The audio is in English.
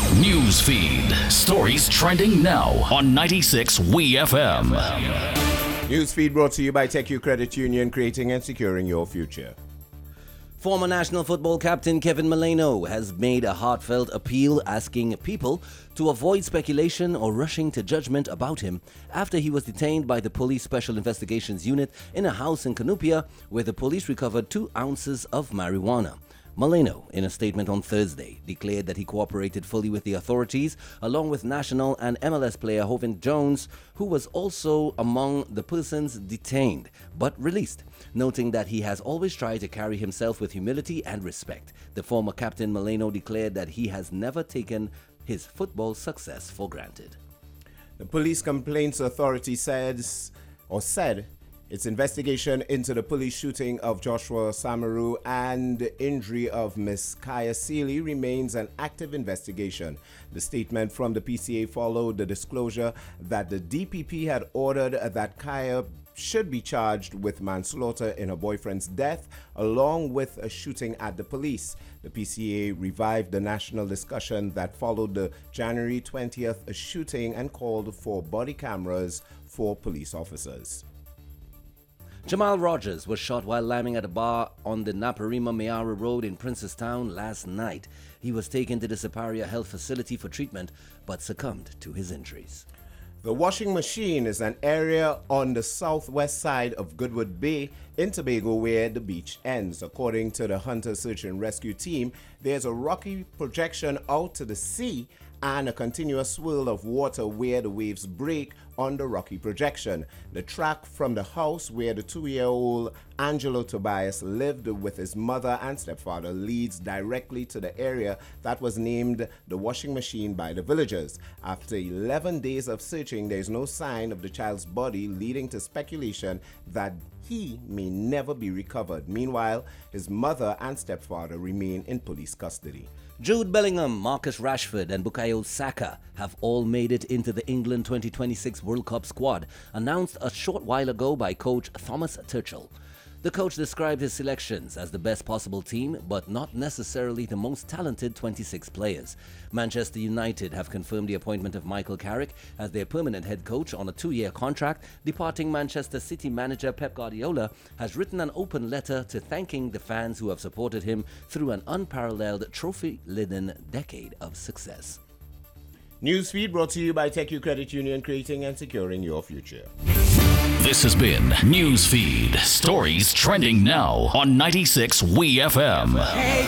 News feed. Stories trending now on 96 WeFM. Newsfeed brought to you by TechU Credit Union, creating and securing your future. Former national football captain Kevin Maleno has made a heartfelt appeal asking people to avoid speculation or rushing to judgment about him after he was detained by the Police Special Investigations Unit in a house in Cunupia where the police recovered 2 ounces of marijuana. Maleno, in a statement on Thursday, declared that he cooperated fully with the authorities, along with national and MLS player Hovin Jones, who was also among the persons detained, but released, noting that he has always tried to carry himself with humility and respect. The former captain Maleno declared that he has never taken his football success for granted. The Police Complaints Authority said its investigation into the police shooting of Joshua Samaru and the injury of Miss Kaya Seeley remains an active investigation. The statement from the PCA followed the disclosure that the DPP had ordered that Kaya should be charged with manslaughter in her boyfriend's death, along with a shooting at the police. The PCA revived the national discussion that followed the January 20th shooting and called for body cameras for police officers. Jamal Rogers was shot while landing at a bar on the Naparima Mayara Road in Princestown last night. He was taken to the Siparia Health Facility for treatment, but succumbed to his injuries. The Washing Machine is an area on the southwest side of Goodwood Bay in Tobago where the beach ends. According to the Hunter Search and Rescue Team, there's a rocky projection out to the sea and a continuous swirl of water where the waves break on the rocky projection. The track from the house where the 2-year-old Angelo Tobias lived with his mother and stepfather leads directly to the area that was named the Washing Machine by the villagers. After 11 days of searching, there is no sign of the child's body, leading to speculation that he may never be recovered. Meanwhile, his mother and stepfather remain in police custody. Jude Bellingham, Marcus Rashford and Bukayo Saka have all made it into the England 2026 World Cup squad, announced a short while ago by coach Thomas Tuchel. The coach described his selections as the best possible team, but not necessarily the most talented 26 players. Manchester United have confirmed the appointment of Michael Carrick as their permanent head coach on a 2-year contract. Departing Manchester City manager Pep Guardiola has written an open letter to thanking the fans who have supported him through an unparalleled trophy-laden decade of success. Newsfeed brought to you by TechU Credit Union, creating and securing your future. This has been Newsfeed. Stories trending now on 96 WeFM. Hey,